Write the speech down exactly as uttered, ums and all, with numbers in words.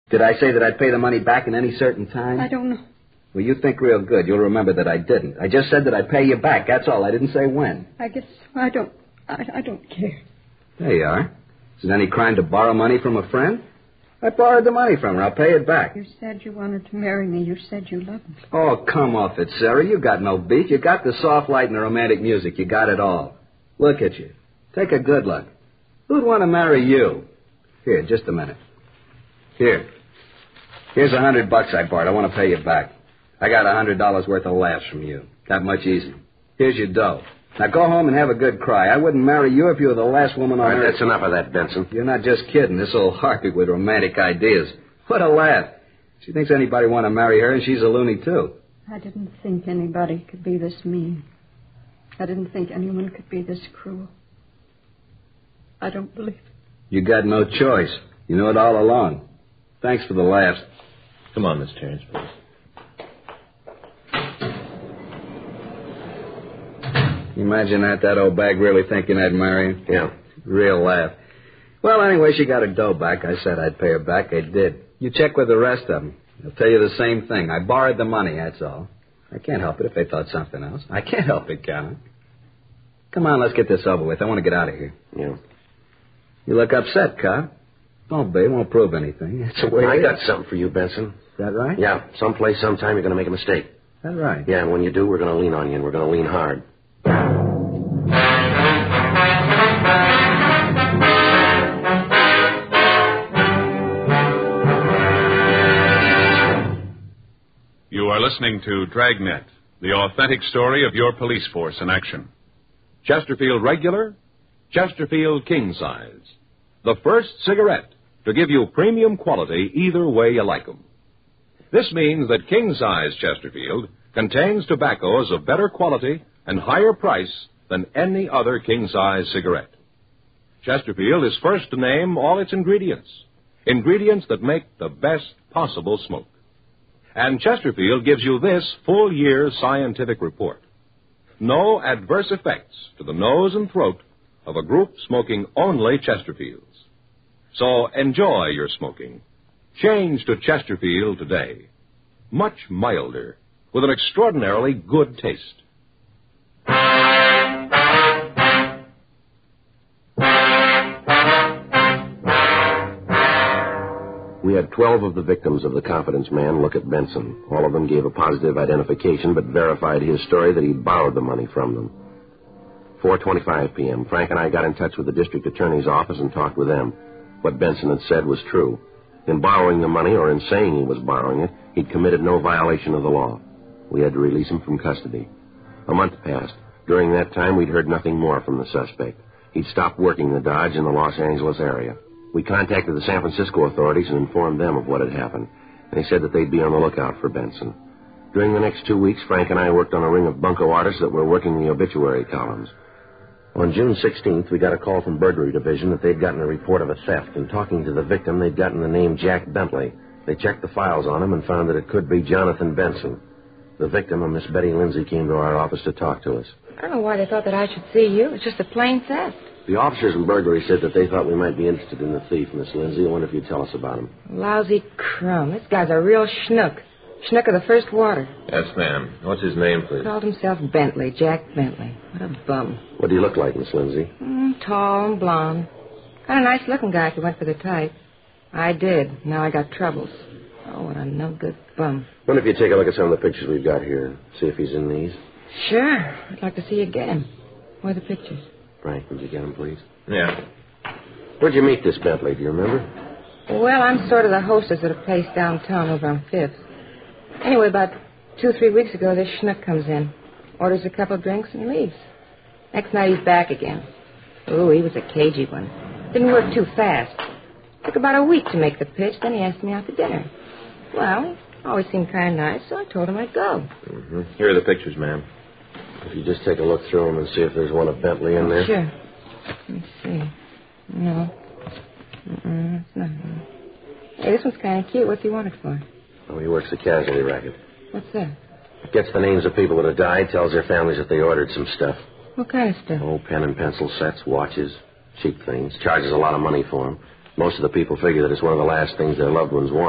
Did I say that I'd pay the money back in any certain time? I don't know. Well, you think real good. You'll remember that I didn't. I just said that I'd pay you back. That's all. I didn't say when. I guess I don't... I, I don't care. There you are. Is it any crime to borrow money from a friend? I borrowed the money from her. I'll pay it back. You said you wanted to marry me. You said you loved me. Oh, come off it, Sarah. You got no beat. You got the soft light and the romantic music. You got it all. Look at you. Take a good look. Who'd want to marry you? Here, just a minute. Here. Here's a hundred bucks I borrowed. I want to pay you back. I got a hundred dollars worth of laughs from you. That much easy. Here's your dough. Now go home and have a good cry. I wouldn't marry you if you were the last woman on All right, earth. that's enough of that, Benson. You're not just kidding. This old harpy with romantic ideas. What a laugh. She thinks anybody want to marry her, and she's a loony, too. I didn't think anybody could be this mean. I didn't think anyone could be this cruel. I don't believe it. You got no choice. You knew it all along. Thanks for the laughs. Come on, Miss Terrence, please. Imagine that, that old bag really thinking I'd marry him. Yeah. Real laugh. Well, anyway, she got her dough back. I said I'd pay her back. I did. You check with the rest of them. They'll tell you the same thing. I borrowed the money, that's all. I can't help it if they thought something else. I can't help it, can I? Come on, let's get this over with. I want to get out of here. Yeah. You look upset, Cop. Don't be. It won't prove anything. It's the way I it got is. something for you, Benson. Is that right? Yeah. Someplace, sometime, you're going to make a mistake. Is that right? Yeah, and when you do, we're going to lean on you, and we're going to lean hard. You are listening to Dragnet, the authentic story of your police force in action. Chesterfield Regular, Chesterfield King Size. The first cigarette to give you premium quality either way you like 'em. This means that King Size Chesterfield contains tobaccos of better quality and higher price than any other King Size cigarette. Chesterfield is first to name all its ingredients, ingredients that make the best possible smoke. And Chesterfield gives you this full year scientific report. No adverse effects to the nose and throat of a group smoking only Chesterfields. So enjoy your smoking. Change to Chesterfield today. Much milder, with an extraordinarily good taste. We had twelve of the victims of the Confidence Man look at Benson. All of them gave a positive identification, but verified his story that he'd borrowed the money from them. four twenty-five p.m., Frank and I got in touch with the district attorney's office and talked with them. What Benson had said was true. In borrowing the money, or in saying he was borrowing it, he'd committed no violation of the law. We had to release him from custody. A month passed. During that time, we'd heard nothing more from the suspect. He'd stopped working the Dodge in the Los Angeles area. We contacted the San Francisco authorities and informed them of what had happened. They said that they'd be on the lookout for Benson. During the next two weeks, Frank and I worked on a ring of bunco artists that were working the obituary columns. On June sixteenth, we got a call from Burglary Division that they'd gotten a report of a theft, and talking to the victim, they'd gotten the name Jack Bentley. They checked the files on him and found that it could be Jonathan Benson. The victim, a Miss Betty Lindsay, came to our office to talk to us. I don't know why they thought that I should see you. It's just a plain theft. The officers in burglary said that they thought we might be interested in the thief, Miss Lindsay. I wonder if you'd tell us about him. Lousy crumb. This guy's a real schnook. Schnook of the first water. Yes, ma'am. What's his name, please? Called himself Bentley, Jack Bentley. What a bum. What do you look like, Miss Lindsay? Mm, tall and blonde. Kind of nice-looking guy if you went for the type. I did. Now I got troubles. Oh, what a no-good bum. Wonder if you'd take a look at some of the pictures we've got here and see if he's in these. Sure. I'd like to see you get him. Where are the pictures? Frank, would you get him, please? Yeah. Where'd you meet this Bentley? Do you remember? Well, I'm sort of the hostess at a place downtown over on Fifth. Anyway, about two or three weeks ago, this schnook comes in, orders a couple of drinks, and leaves. Next night, he's back again. Ooh, he was a cagey one. Didn't work too fast. Took about a week to make the pitch, then he asked me out to dinner. Well, he always seemed kind of nice, so I told him I'd go. Mm-hmm. Here are the pictures, ma'am. If you just take a look through them and see if there's one of Bentley in there. Sure. Let me see. No. Mm-mm, it's not him. Hey, this one's kind of cute. What's he want it for? Oh, he works the casualty racket. What's that? Gets the names of people that have died, tells their families that they ordered some stuff. What kind of stuff? Oh, pen and pencil sets, watches, cheap things. Charges a lot of money for them. Most of the people figure that it's one of the last things their loved ones want.